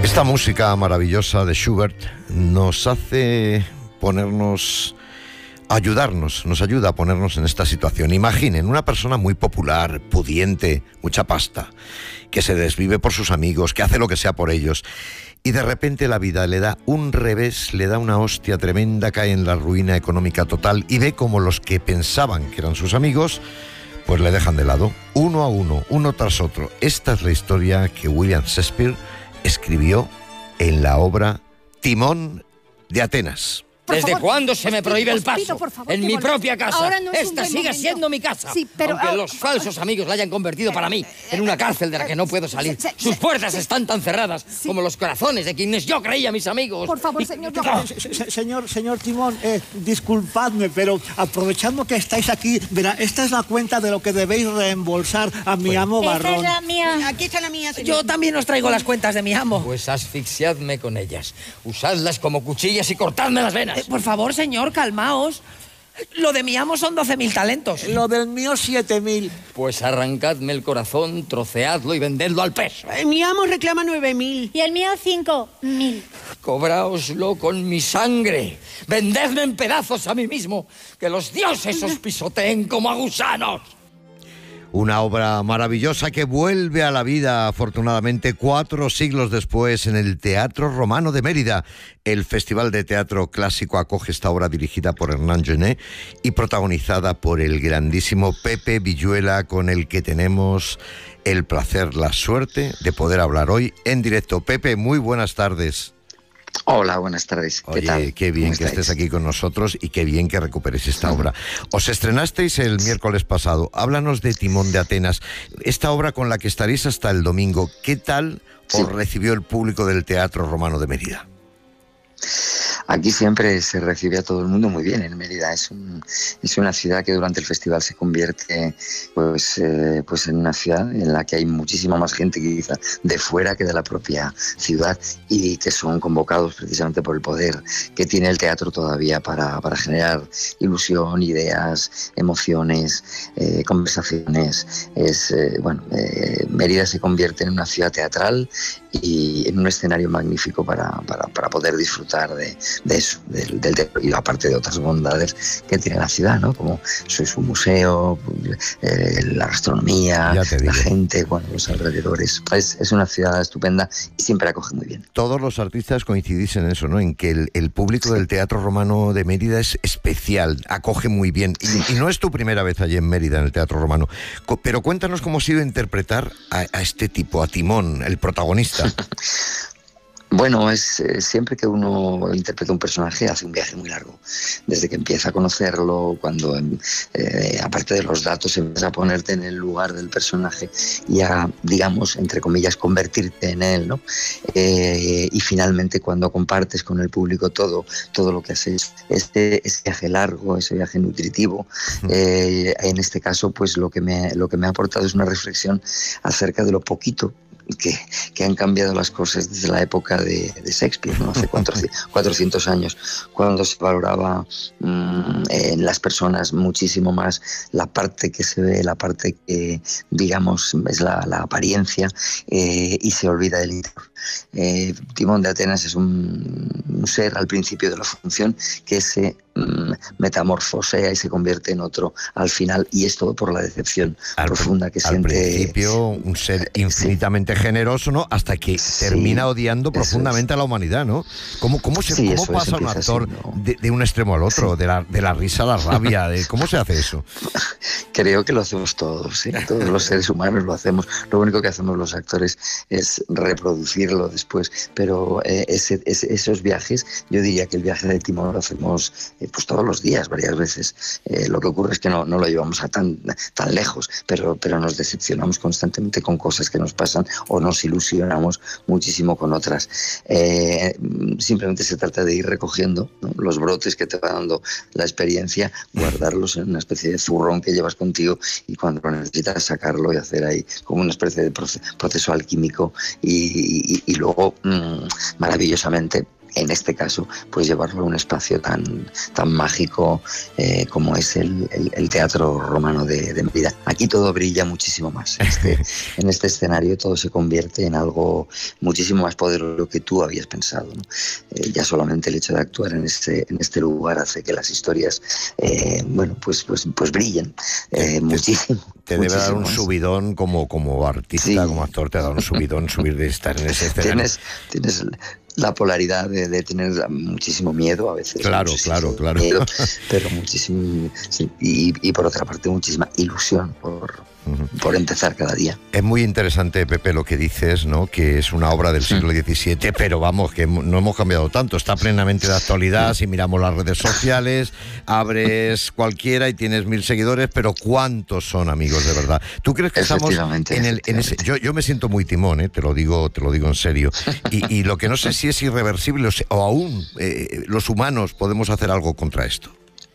Esta música maravillosa de Schubert nos hace nos ayuda a ponernos en esta situación. Imaginen una persona muy popular, pudiente, mucha pasta, que se desvive por sus amigos, que hace lo que sea por ellos, y de repente la vida le da un revés, le da una hostia tremenda, cae en la ruina económica total y ve como los que pensaban que eran sus amigos, pues le dejan de lado, uno a uno, uno tras otro. Esta es la historia que William Shakespeare escribió en la obra Timón de Atenas. ¿Desde cuándo se me prohíbe el paso? En mi propia casa. No esta sigue siendo mi casa. Sí, pero aunque los falsos amigos la hayan convertido para mí en una cárcel de la que no puedo salir. Sus puertas están tan cerradas como los corazones de quienes yo creía mis amigos. Por favor, señor. Señor Timón, disculpadme, pero aprovechando que estáis aquí, verá, esta es la cuenta de lo que debéis reembolsar a mi amo Barrón. Esta es la mía. Aquí está la mía, señor. Yo también os traigo las cuentas de mi amo. Pues asfixiadme con ellas. Usadlas como cuchillas y cortadme las venas. Por favor, señor, calmaos. Lo de mi amo son 12.000 talentos. Lo del mío, 7.000. Pues arrancadme el corazón, troceadlo y vendedlo al peso. Mi amo reclama 9.000. Y el mío 5.000. Cobraoslo con mi sangre. Vendedme en pedazos a mí mismo. Que los dioses os pisoteen como a gusanos. Una obra maravillosa que vuelve a la vida, afortunadamente, 4 siglos después, en el Teatro Romano de Mérida. El Festival de Teatro Clásico acoge esta obra dirigida por Hernán Genet y protagonizada por el grandísimo Pepe Villuela, con el que tenemos el placer, la suerte de poder hablar hoy en directo. Pepe, muy buenas tardes. Hola, buenas tardes. ¿Qué tal? Oye, qué bien que estés aquí con nosotros y qué bien que recuperes esta obra. Os estrenasteis el miércoles pasado. Háblanos de Timón de Atenas, esta obra con la que estaréis hasta el domingo. ¿Qué tal os recibió el público del Teatro Romano de Mérida? Aquí siempre se recibe a todo el mundo muy bien. En Mérida es una ciudad que durante el festival se convierte pues en una ciudad en la que hay muchísima más gente quizá de fuera que de la propia ciudad, y que son convocados precisamente por el poder que tiene el teatro todavía para generar ilusión, ideas, emociones, conversaciones. Mérida se convierte en una ciudad teatral y en un escenario magnífico para poder disfrutar de eso, del teatro, y aparte de otras bondades que tiene la ciudad, ¿no? Como su museo, la gastronomía, la gente, los alrededores. Es una ciudad estupenda y siempre acoge muy bien. Todos los artistas coincidís en eso, ¿no? En que el público del Teatro Romano de Mérida es especial, acoge muy bien. Y no es tu primera vez allí en Mérida, en el Teatro Romano. Pero cuéntanos cómo ha sido interpretar a este tipo, a Timón, el protagonista. Bueno, siempre que uno interpreta un personaje hace un viaje muy largo. Desde que empieza a conocerlo, cuando aparte de los datos empiezas a ponerte en el lugar del personaje y a, digamos, entre comillas, convertirte en él, ¿no? Y finalmente cuando compartes con el público todo lo que haces, ese viaje largo, ese viaje nutritivo, en este caso, pues lo que me ha aportado es una reflexión acerca de lo poquito que han cambiado las cosas desde la época de Shakespeare, ¿no? Hace 400 años, cuando se valoraba en las personas muchísimo más la parte que se ve, la parte que, digamos, es la apariencia, y se olvida del interior. Timón de Atenas es un ser al principio de la función que se metamorfosea y se convierte en otro al final, y es todo por la decepción profunda que siente. Al principio un ser infinitamente generoso, ¿no? Hasta que termina odiando profundamente a la humanidad, ¿no? ¿Cómo pasa un actor de un extremo al otro, de la risa a la rabia? ¿Cómo se hace eso? Creo que lo hacemos todos, ¿sí? Todos los seres humanos lo hacemos. Lo único que hacemos los actores es reproducirlo después, pero esos viajes, yo diría que el viaje de Timón lo hacemos pues todos los días, varias veces. Lo que ocurre es que no lo llevamos a tan lejos, pero nos decepcionamos constantemente con cosas que nos pasan, o nos ilusionamos muchísimo con otras. Simplemente se trata de ir recogiendo, ¿no?, los brotes que te va dando la experiencia, guardarlos en una especie de zurrón que llevas contigo, y cuando lo necesitas sacarlo y hacer ahí como una especie de proceso alquímico, y luego maravillosamente, en este caso, pues llevarlo a un espacio tan mágico como es el Teatro Romano de Mérida. Aquí todo brilla muchísimo más. En este escenario todo se convierte en algo muchísimo más poderoso de lo que tú habías pensado, ¿no? Ya solamente el hecho de actuar en este lugar hace que las historias, pues brillen muchísimo. Te debe dar un subidón como artista, sí, como actor, te da un subidón de estar en ese escenario. Tienes la polaridad de tener muchísimo miedo a veces. Claro. Miedo, pero muchísimo, sí, y por otra parte muchísima ilusión por empezar cada día. Es muy interesante, Pepe, lo que dices, ¿no? Que es una obra del siglo XVII, pero vamos, que no hemos cambiado tanto, está plenamente de actualidad. Si miramos las redes sociales, abres cualquiera y tienes 1000 seguidores, pero ¿cuántos son amigos de verdad? ¿Tú crees que estamos en ese? Yo me siento muy Timón, te lo digo en serio, y lo que no sé si es irreversible o aún los humanos podemos hacer algo contra esto.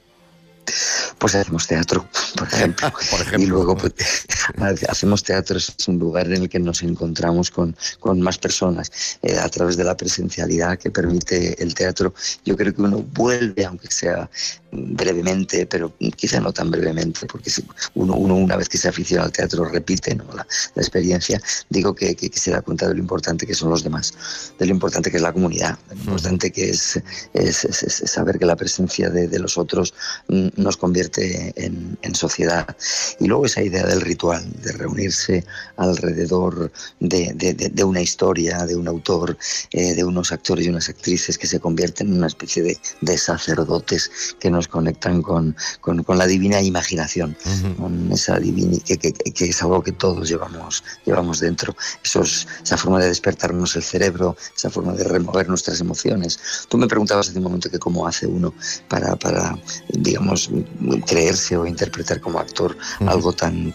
Pues hacemos teatro, por ejemplo. Y luego pues, hacemos teatro, es un lugar en el que nos encontramos con más personas a través de la presencialidad que permite el teatro. Yo creo que uno vuelve, aunque sea brevemente, pero quizá no tan brevemente, porque si uno una vez que se aficiona al teatro repite, ¿no? la experiencia. Digo que se da cuenta de lo importante que son los demás, de lo importante que es la comunidad, de lo importante que es saber que la presencia de los otros nos convierte en sociedad. Y luego esa idea del ritual, de reunirse alrededor de una historia, de un autor, de unos actores y unas actrices que se convierten en una especie de sacerdotes que nos conectan con la divina imaginación, con esa divina que es algo que todos llevamos dentro. Esa forma de despertarnos el cerebro, esa forma de remover nuestras emociones. Tú me preguntabas hace un momento que cómo hace uno para digamos, creerse o interpretar como actor algo tan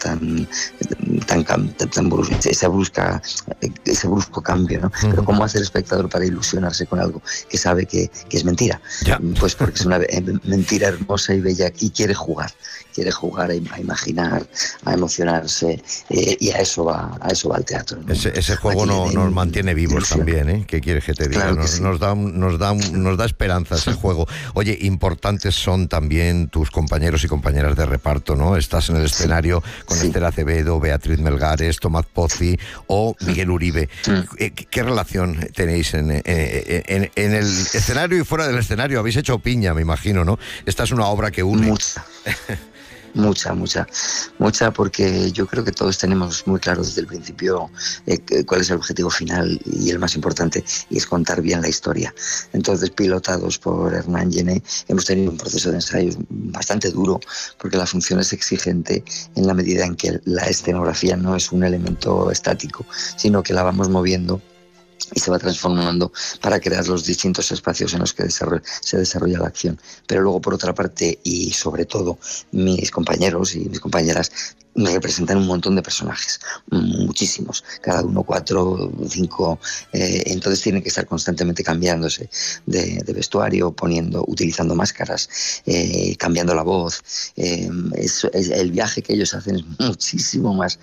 brusco, ese brusco cambio, ¿no? Pero cómo hace el espectador para ilusionarse con algo que sabe que es mentira. Ya. Pues porque es una mentira hermosa y bella y quiere jugar a imaginar, a emocionarse, y a eso va el teatro, ¿no? Ese juego nos mantiene vivos también, ¿eh? ¿Qué quieres que te diga? Claro que sí. Nos da esperanza ese juego. Oye, importantes son también tus compañeros y compañeras de reparto, ¿no? Estás en el escenario con Esther Acevedo, Beatriz Melgares, Tomás Pozzi o Miguel Uribe. ¿Qué relación tenéis en el escenario y fuera del escenario? Habéis hecho piña, me imagino, ¿no? Esta es una obra que une. Mucha, porque yo creo que todos tenemos muy claro desde el principio cuál es el objetivo final y el más importante, y es contar bien la historia. Entonces, pilotados por Hernán Gené, hemos tenido un proceso de ensayos bastante duro, porque la función es exigente en la medida en que la escenografía no es un elemento estático, sino que la vamos moviendo y se va transformando para crear los distintos espacios en los que se desarrolla la acción. Pero luego, por otra parte, y sobre todo, mis compañeros y mis compañeras me representan un montón de personajes, muchísimos, cada uno 4, 5, entonces tienen que estar constantemente cambiándose de vestuario, utilizando máscaras, cambiando la voz. El viaje que ellos hacen es muchísimo más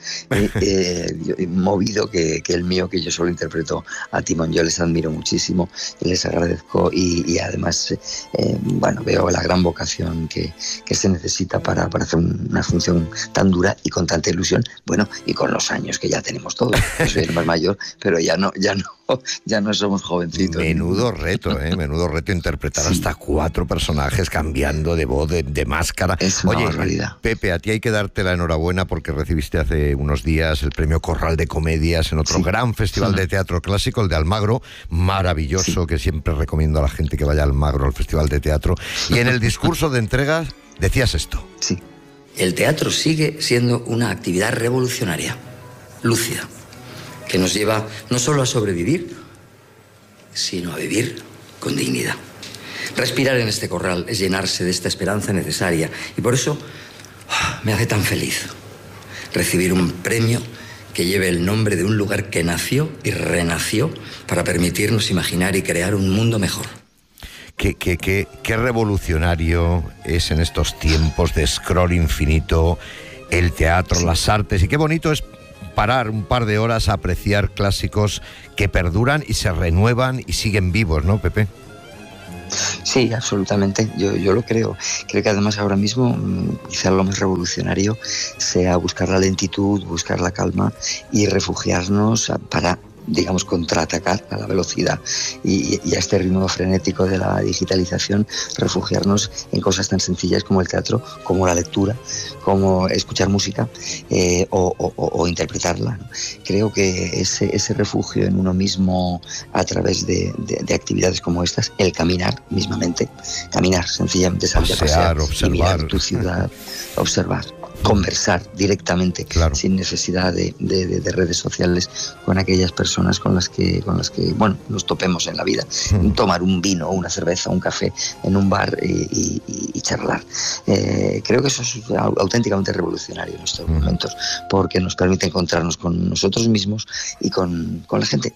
movido que el mío, que yo solo interpreto a Timón. Yo les admiro muchísimo, les agradezco y además veo la gran vocación que se necesita para hacer una función tan dura y con tanta ilusión, y con los años que ya tenemos todos. Yo soy el más mayor, pero ya no somos jovencitos. Menudo reto, menudo reto interpretar hasta 4 personajes cambiando de voz, de máscara. Es una barbaridad. Pepe, a ti hay que darte la enhorabuena porque recibiste hace unos días el premio Corral de Comedias en otro gran festival de teatro clásico, el de Almagro, maravilloso, que siempre recomiendo a la gente que vaya a Almagro, al festival de teatro. Y en el discurso de entrega decías esto. Sí. El teatro sigue siendo una actividad revolucionaria, lúcida, que nos lleva no solo a sobrevivir, sino a vivir con dignidad. Respirar en este corral es llenarse de esta esperanza necesaria, y por eso me hace tan feliz recibir un premio que lleve el nombre de un lugar que nació y renació para permitirnos imaginar y crear un mundo mejor. Qué revolucionario es en estos tiempos de scroll infinito el teatro, las artes, y qué bonito es parar un par de horas a apreciar clásicos que perduran y se renuevan y siguen vivos, ¿no, Pepe? Sí, absolutamente. Yo lo creo. Creo que además ahora mismo quizá lo más revolucionario sea buscar la lentitud, buscar la calma y refugiarnos para, digamos, contraatacar a la velocidad y a este ritmo frenético de la digitalización, refugiarnos en cosas tan sencillas como el teatro, como la lectura, como escuchar música o interpretarla, ¿no? Creo que ese refugio en uno mismo a través de actividades como estas, el caminar mismamente, caminar sencillamente, salir a pasear, observar, y mirar tu ciudad, observar, conversar directamente, claro, sin necesidad de redes sociales con aquellas personas con las que bueno, nos topemos en la vida. Tomar un vino, una cerveza, un café en un bar y charlar. Creo que eso es auténticamente revolucionario en estos momentos, porque nos permite encontrarnos con nosotros mismos y con la gente,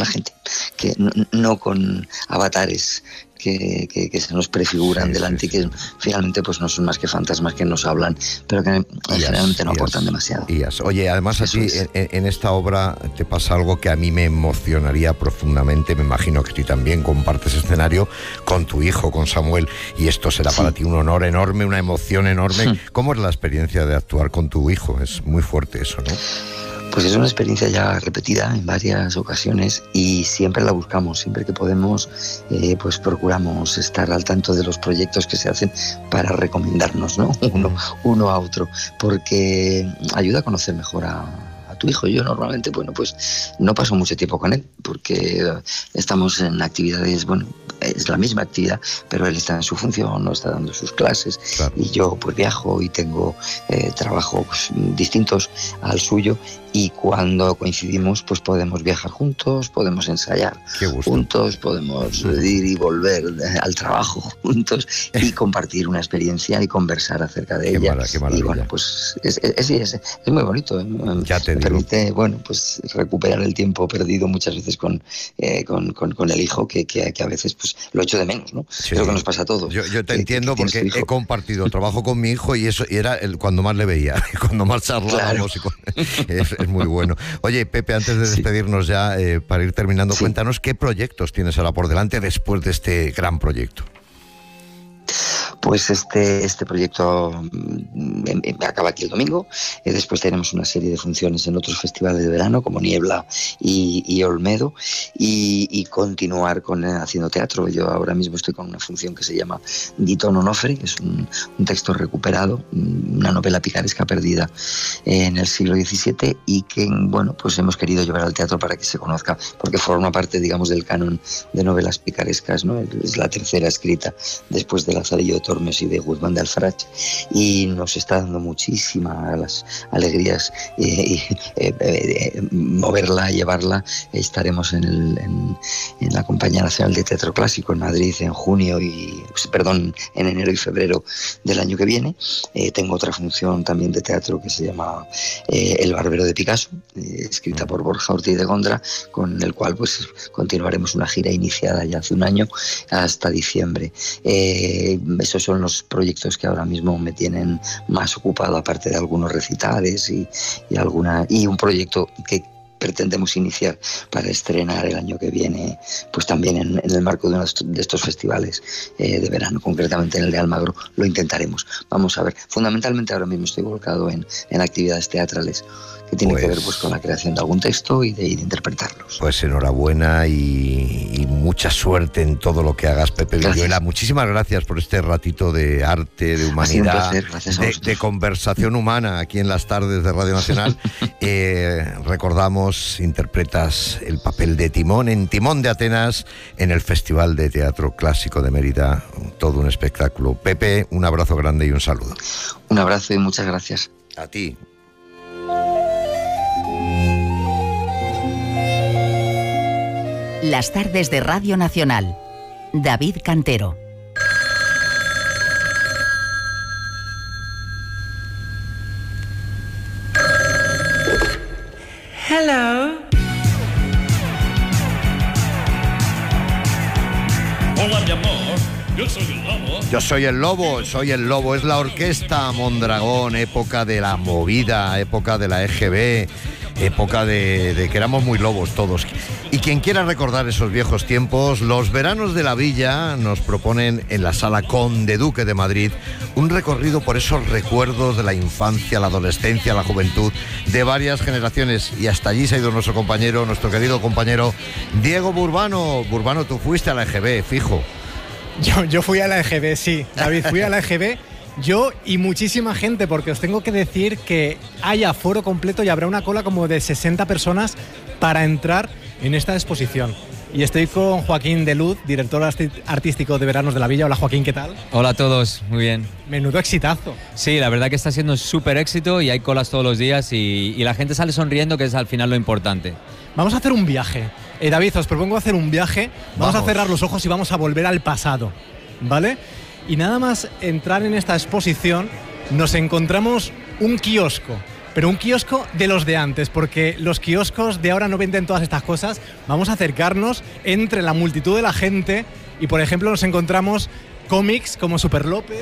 que no con avatares que se nos prefiguran delante y que finalmente pues no son más que fantasmas que nos hablan, pero que generalmente no aportan demasiado. Oye, además a ti en esta obra te pasa algo que a mí me emocionaría profundamente, me imagino que tú también compartes escenario con tu hijo, con Samuel, y esto será para ti un honor enorme, una emoción enorme. ¿Cómo es la experiencia de actuar con tu hijo? Es muy fuerte eso, ¿no? Pues es una experiencia ya repetida en varias ocasiones y siempre la buscamos, siempre que podemos, pues procuramos estar al tanto de los proyectos que se hacen para recomendarnos, ¿no? Uno a otro, porque ayuda a conocer mejor a tu hijo. Yo normalmente, bueno, pues no paso mucho tiempo con él porque estamos en actividades, bueno, es la misma actividad, pero él está en su función, no está dando sus clases, claro. Y yo pues viajo y tengo trabajos distintos al suyo, y cuando coincidimos pues podemos viajar juntos, podemos ensayar juntos, podemos ir y volver al trabajo juntos y compartir una experiencia y conversar acerca de ella. Qué maravilla. Y bueno, pues es muy bonito, ¿eh? Ya te me digo. Permite, bueno, pues recuperar el tiempo perdido muchas veces con el hijo, que a veces pues lo echo de menos, ¿no? Sí. Creo que nos pasa a todos. Yo te entiendo porque he compartido trabajo con mi hijo y eso era cuando más le veía, cuando más charlábamos. Claro. Es muy bueno. Oye, Pepe, antes de despedirnos ya, para ir terminando, cuéntanos qué proyectos tienes ahora por delante después de este gran proyecto. Pues este proyecto acaba aquí el domingo. Después tenemos una serie de funciones en otros festivales de verano como Niebla y Olmedo, y continuar haciendo teatro. Yo ahora mismo estoy con una función que se llama Di tono Onofre, que es un texto recuperado, una novela picaresca perdida en el siglo XVII y que, bueno, pues hemos querido llevar al teatro para que se conozca, porque forma parte, digamos, del canon de novelas picarescas, ¿no? Es la tercera escrita después de Lazarillo de Tormes y de Guzmán de Alfarach, y nos está dando muchísimas alegrías moverla, llevarla. Estaremos en la Compañía Nacional de Teatro Clásico en Madrid en enero y febrero del año que viene. Tengo otra función también de teatro que se llama El Barbero de Picasso, escrita por Borja Ortiz de Gondra, con el cual pues continuaremos una gira iniciada ya hace un año hasta diciembre. Esos son los proyectos que ahora mismo me tienen más ocupado, aparte de algunos recitales y un proyecto que pretendemos iniciar para estrenar el año que viene, pues también en el marco de uno de estos festivales de verano, concretamente en el de Almagro. Lo intentaremos. Vamos a ver. Fundamentalmente ahora mismo estoy volcado en actividades teatrales que tienen que ver pues con la creación de algún texto y de interpretarlos. Pues enhorabuena y mucha suerte en todo lo que hagas, Pepe Villuela. Muchísimas gracias por este ratito de arte, de humanidad, de conversación humana aquí en las tardes de Radio Nacional. Recordamos, interpretas el papel de Timón en Timón de Atenas en el Festival de Teatro Clásico de Mérida. Todo un espectáculo. Pepe, un abrazo grande y un saludo. Un abrazo y muchas gracias. A ti. Las tardes de Radio Nacional. David Cantero. Hello. Hola, mi amor. Yo soy el lobo. Yo soy el lobo. Es la orquesta Mondragón, época de la movida, época de la EGB. época de que éramos muy lobos todos. Y quien quiera recordar esos viejos tiempos, los veranos de la Villa nos proponen en la Sala Conde Duque de Madrid un recorrido por esos recuerdos de la infancia, la adolescencia, la juventud de varias generaciones. Y hasta allí se ha ido nuestro compañero, nuestro querido compañero Diego Burbano. Burbano, tú fuiste a la EGB, fijo. Yo fui a la EGB, sí. David, fui a la EGB. Yo y muchísima gente, porque os tengo que decir que hay aforo completo y habrá una cola como de 60 personas para entrar en esta exposición. Y estoy con Joaquín de Luz, director artístico de Veranos de la Villa. Hola Joaquín, ¿qué tal? Hola a todos, muy bien. Menudo exitazo. Sí, la verdad que está siendo súper éxito y hay colas todos los días y la gente sale sonriendo, que es al final lo importante. Vamos a hacer un viaje. David, os propongo hacer un viaje. Vamos a cerrar los ojos y vamos a volver al pasado, ¿vale? Y nada más entrar en esta exposición nos encontramos un kiosco, pero un kiosco de los de antes, porque los kioscos de ahora no venden todas estas cosas. Vamos a acercarnos entre la multitud de la gente y, por ejemplo, nos encontramos cómics como Super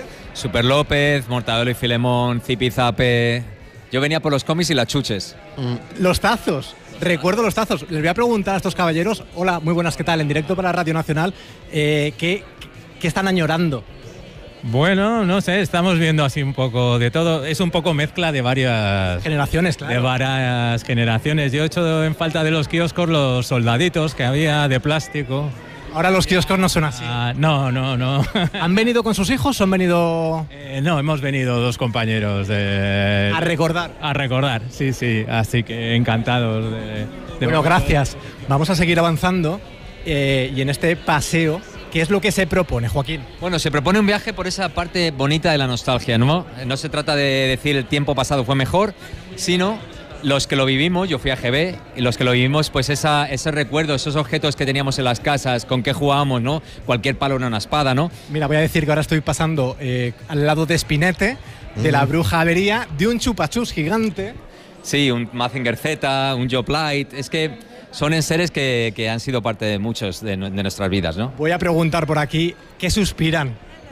López, Mortadelo y Filemón, Zipizape. Yo venía por los cómics y las chuches. Los tazos. Recuerdo los tazos. Les voy a preguntar a estos caballeros, hola, muy buenas, ¿qué tal? En directo para Radio Nacional, ¿qué están añorando? Bueno, no sé, estamos viendo así un poco de todo. Es un poco mezcla de varias generaciones, claro. De varias generaciones. Yo he hecho en falta de los kioscos los soldaditos que había de plástico. Ahora los kioscos no son así. No. ¿Han venido con sus hijos o han venido...? No, hemos venido dos compañeros a recordar. A recordar, sí. Así que encantados de bueno, gracias. Vamos a seguir avanzando y en este paseo, ¿qué es lo que se propone, Joaquín? Bueno, se propone un viaje por esa parte bonita de la nostalgia, ¿no? No se trata de decir el tiempo pasado fue mejor, sino los que lo vivimos, yo fui a GB, y los que lo vivimos, pues ese recuerdo, esos objetos que teníamos en las casas, con qué jugábamos, ¿no? Cualquier palo era una espada, ¿no? Mira, voy a decir que ahora estoy pasando al lado de Spinette, de la Bruja Avería, de un chupachus gigante. Sí, un Mazinger Z, un Joplite, es que son enseres que han sido parte de muchos de nuestras vidas, ¿no? Voy a preguntar por aquí, ¿qué suspiran?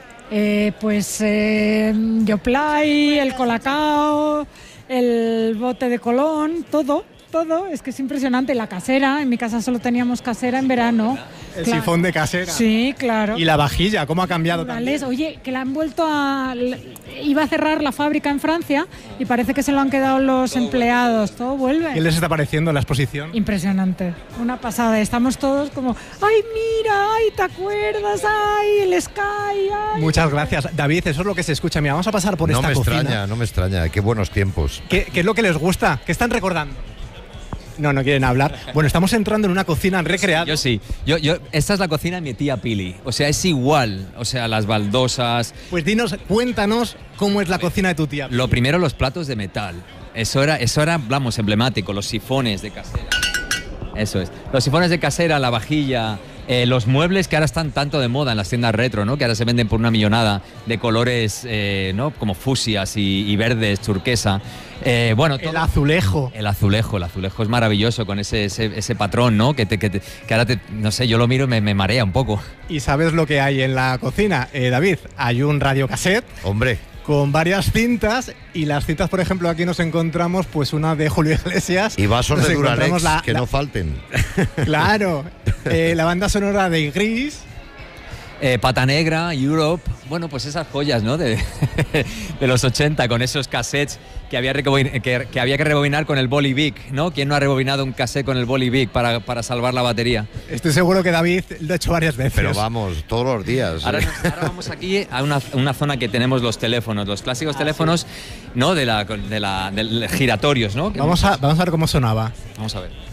Yoplait, el Colacao, el bote de Colón, todo, es que es impresionante. La casera, en mi casa solo teníamos casera en verano. El sifón de casera. Sí, claro. Y la vajilla, ¿cómo ha cambiado también? Oye, que la han vuelto a... Iba a cerrar la fábrica en Francia y parece que se lo han quedado los empleados. Todo vuelve. ¿Qué les está pareciendo la exposición? Impresionante. Una pasada. Estamos todos como, ¡ay, mira! ¡Ay, te acuerdas! ¡Ay, el Sky! ¡Ay! Muchas gracias. David, eso es lo que se escucha. Mira, vamos a pasar por esta cocina. No me extraña. Qué buenos tiempos. ¿Qué es lo que les gusta? ¿Qué están recordando? No quieren hablar. Bueno, estamos entrando en una cocina recreada. Yo sí. Esta es la cocina de mi tía Pili. O sea, es igual. O sea, las baldosas. Pues cuéntanos cómo es la cocina de tu tía Pili. Lo primero, los platos de metal. Eso era, vamos, emblemático. Los sifones de casera. Eso es. Los sifones de casera, la vajilla, los muebles que ahora están tanto de moda en las tiendas retro, ¿no? Que ahora se venden por una millonada de colores, ¿no? Como fucsias y verdes, turquesa. Bueno, el azulejo. El azulejo es maravilloso con ese patrón, ¿no? Que ahora no sé, yo lo miro y me marea un poco. ¿Y sabes lo que hay en la cocina, David? Hay un radiocassette. Hombre. Con varias cintas, y las cintas, por ejemplo, aquí nos encontramos pues una de Julio Iglesias. Y vasos de Duralex, que no falten. Claro. La banda sonora de Gris. Pata Negra, Europe, bueno, pues esas joyas, ¿no? de los 80, con esos cassettes que había que rebobinar con el Boli Vic, ¿no? ¿Quién no ha rebobinado un cassette con el Boli Vic para salvar la batería? Estoy seguro que David lo ha hecho varias veces. Pero vamos, todos los días. Ahora vamos aquí a una zona que tenemos los teléfonos, los clásicos teléfonos, sí. ¿No? Del giratorios, ¿no? Vamos a ver cómo sonaba. Vamos a ver.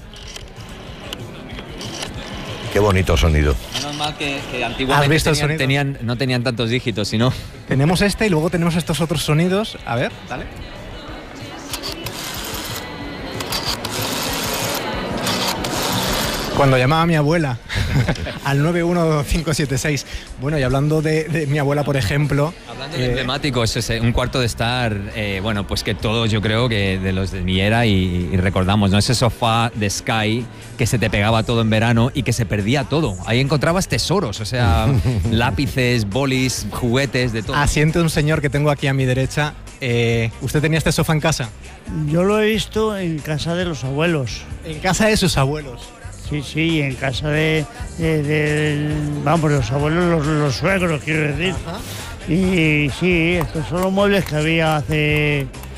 Qué bonito sonido. Menos mal que antiguamente no tenían tantos dígitos, sino... Tenemos y luego tenemos estos otros sonidos. A ver, dale. Cuando llamaba a mi abuela al 91576. Bueno, y hablando de mi abuela, por ejemplo... Hablando de emblemáticos, es un cuarto de estar, bueno, pues que todos yo creo que de los de mi era y recordamos, ¿no? Ese sofá de Sky que se te pegaba todo en verano y que se perdía todo. Ahí encontrabas tesoros, o sea, lápices, bolis, juguetes, de todo. Asiente un señor que tengo aquí a mi derecha ¿usted tenía este sofá en casa? Yo lo he visto en casa de los abuelos. ¿En casa de sus abuelos? Sí, en casa vamos, los abuelos, los suegros, quiero decir. Ajá. Y sí, estos son los muebles que había hace